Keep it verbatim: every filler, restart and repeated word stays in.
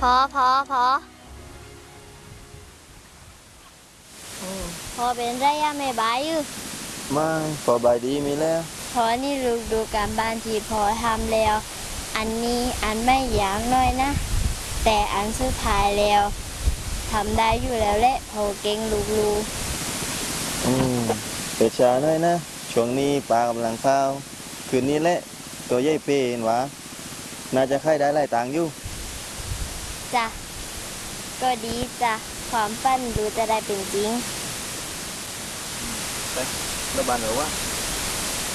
พอพอพอพอเป็นไรอะไม่บายอยู่ไม่พอบายดีมีแล้วพอนี่ลูกดูการบ้านที่พอทำแล้วอันนี้อันไม่ยากน้อยนะแต่อันสุดท้ายแล้วทำได้อยู่แล้วแหละพอเก่งลูกอืมเปิดช้าหน่อยนะช่วงนี้ปลากำลังเข้าวคืนนี้แหละตัวใหญ่เปเห็นวะน่าจะค่ายได้หลายตังค์อยู่ๆจ้ะก็ดีจ้ะความฝันดูจะได้เป็นจริงไประบานหรือว่า